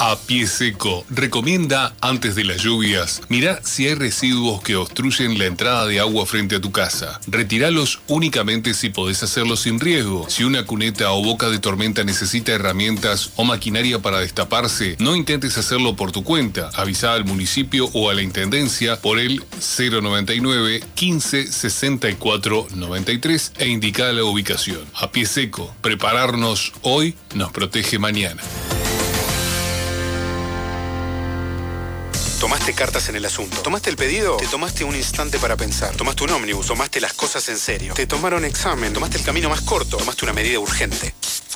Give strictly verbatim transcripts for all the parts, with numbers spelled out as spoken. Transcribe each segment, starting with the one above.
A Pie Seco recomienda, antes de las lluvias, mirá si hay residuos que obstruyen la entrada de agua frente a tu casa. Retíralos únicamente si podés hacerlo sin riesgo. Si una cuneta o boca de tormenta necesita herramientas o maquinaria para destaparse, no intentes hacerlo por tu cuenta. Avisá al municipio o a la intendencia por el cero noventa y nueve, quince, sesenta y cuatro, noventa y tres e indica la ubicación. A Pie Seco, prepararnos hoy nos protege mañana. Tomaste cartas en el asunto. ¿Tomaste el pedido? Te tomaste un instante para pensar. Tomaste un ómnibus. Tomaste las cosas en serio. Te tomaron examen. Tomaste el camino más corto. Tomaste una medida urgente.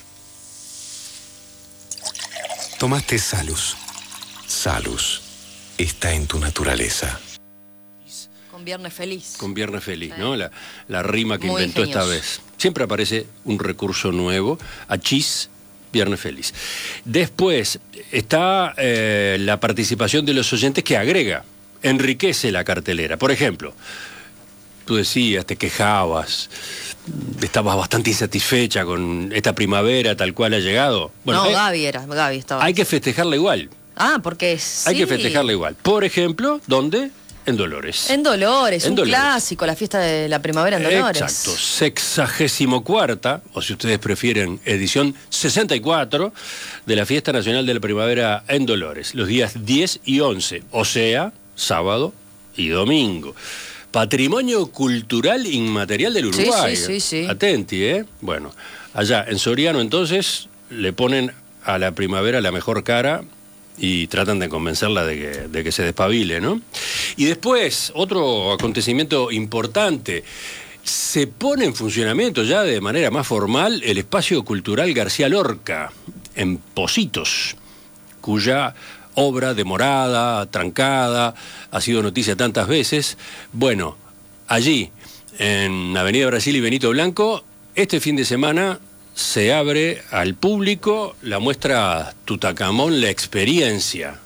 Tomaste Salus. Salus está en tu naturaleza. Con Viernes Feliz. Con Viernes Feliz, Sí. ¿no? La, la rima que Muy inventó ingenioso. esta vez. Siempre aparece un recurso nuevo. Achis, Viernes Feliz. Después está eh, la participación de los oyentes que agrega, enriquece la cartelera. Por ejemplo, tú decías, te quejabas, estabas bastante insatisfecha con esta primavera tal cual ha llegado. Bueno, no, eh, Gaby era, Gaby estaba. hay que festejarla igual. Ah, porque sí. Hay que festejarla igual. Por ejemplo, ¿dónde? En Dolores. En Dolores, En un Dolores. clásico, la fiesta de la primavera en Dolores. Exacto, sexagésimo cuarta, o si ustedes prefieren, edición sesenta y cuatro de la Fiesta Nacional de la Primavera en Dolores, los días diez y once, o sea, sábado y domingo. Patrimonio Cultural Inmaterial del Sí, Uruguay. sí, sí, sí. Atenti, ¿eh? Bueno, allá en Soriano entonces le ponen a la primavera la mejor cara y tratan de convencerla de que, de que se despabile, ¿no? Y después, otro acontecimiento importante, se pone en funcionamiento ya de manera más formal el Espacio Cultural García Lorca, en Pocitos, cuya obra demorada, trancada, ha sido noticia tantas veces. Bueno, allí, en Avenida Brasil y Benito Blanco, este fin de semana se abre al público la muestra Tutacamón, la experiencia.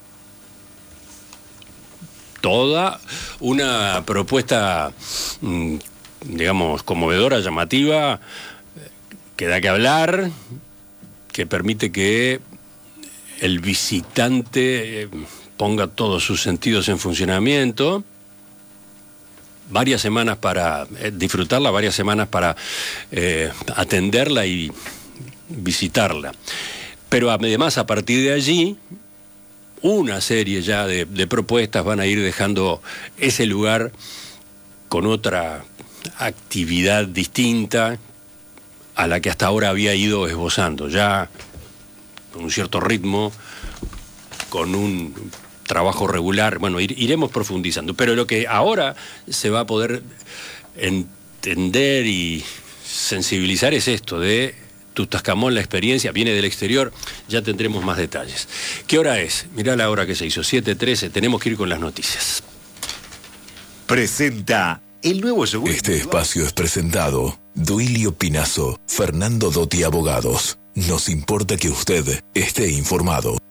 Toda una propuesta, digamos, conmovedora, llamativa, que da que hablar, que permite que el visitante ponga todos sus sentidos en funcionamiento. Varias semanas para eh, disfrutarla, varias semanas para eh, atenderla y visitarla. Pero además, a partir de allí, una serie ya de, de propuestas van a ir dejando ese lugar con otra actividad distinta a la que hasta ahora había ido esbozando, ya con un cierto ritmo, con un trabajo regular. Bueno, ir, iremos profundizando, pero lo que ahora se va a poder entender y sensibilizar es esto de Tutacamón, la experiencia, viene del exterior, ya tendremos más detalles. ¿Qué hora es? Mirá la hora que se hizo, siete trece, tenemos que ir con las noticias. Presenta el nuevo seguro. Este espacio es presentado Duilio Pinazo, Fernando Dotti Abogados. Nos importa que usted esté informado.